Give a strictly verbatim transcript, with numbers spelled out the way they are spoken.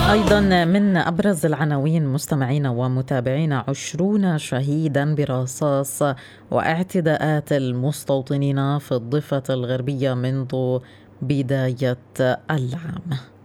أيضا من أبرز العناوين مستمعينا ومتابعينا: عشرون شهيدا برصاص واعتداءات المستوطنين في الضفة الغربية منذ بداية العام.